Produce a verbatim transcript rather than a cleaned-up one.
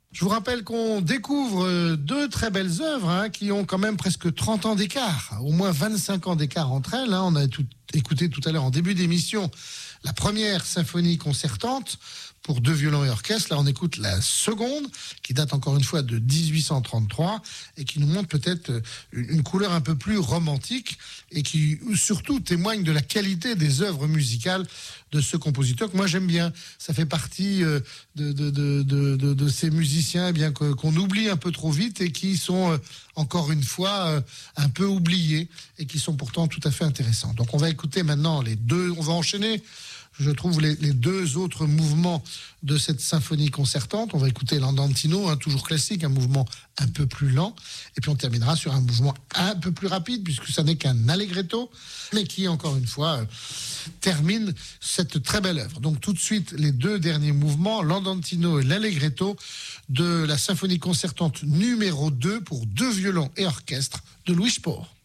Je vous rappelle qu'on découvre deux très belles œuvres hein, qui ont quand même presque trente ans d'écart, au moins vingt-cinq ans d'écart entre elles. Hein. On a tout, écouté tout à l'heure en début d'émission la première symphonie concertante pour deux violons et orchestre. Là, on écoute la seconde, qui date encore une fois de dix-huit cent trente-trois et qui nous montre peut-être une couleur un peu plus romantique et qui surtout témoigne de la qualité des œuvres musicales de ce compositeur que moi j'aime bien. Ça fait partie de, de, de, de, de, de ces musiciens eh bien, que, qu'on oublie un peu trop vite et qui sont encore une fois un peu oubliés et qui sont pourtant tout à fait intéressants. Donc on va écouter maintenant les deux, on va enchaîner je trouve les, les deux autres mouvements de cette symphonie concertante. On va écouter l'Andantino, hein, toujours classique, un mouvement un peu plus lent. Et puis on terminera sur un mouvement un peu plus rapide, puisque ça n'est qu'un allegretto, mais qui, encore une fois, euh, termine cette très belle œuvre. Donc tout de suite, les deux derniers mouvements, l'Andantino et l'allegretto, de la symphonie concertante numéro deux pour deux violons et orchestre de Louis Spohr.